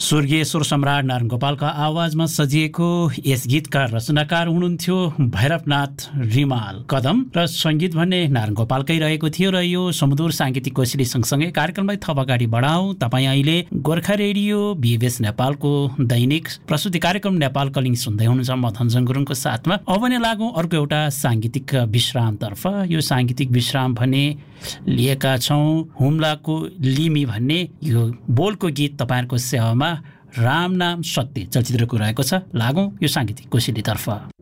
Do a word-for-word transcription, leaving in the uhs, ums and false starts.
स्वर्गीय स्वर सम्राट नारायण गोपालका आवाजमा सजिएको यस गीतका रचनाकार हुनुहुन्थ्यो भैरवनाथ रिमाल कदम र सङ्गीत भने नारायण गोपालकै रहेको थियो। र यो सुमधुर साङ्गीतिक कोसेली सँगसँगै कार्यक्रमलाई थप अगाडि बढाउँ। तपाईँ अहिले गोर्खा रेडियो बिएबीएस नेपालको दैनिक प्रस्तुति कार्यक्रम नेपाल कलिङ सुन्दै हुनुहुन्छ म धनजङ गुरुङको साथमा। अब भने लागौँ अर्को एउटा साङ्गीतिक विश्रामतर्फ। यो साङ्गीतिक विश्राम भने लिएका छौँ हुम्लाको लिमी भन्ने यो बोलको गीत तपाईँहरूको सेवामा राम नाम सत्य चलचित्रको रहेको छ। लागौँ यो साङ्गीतिक कोसेलीतर्फ।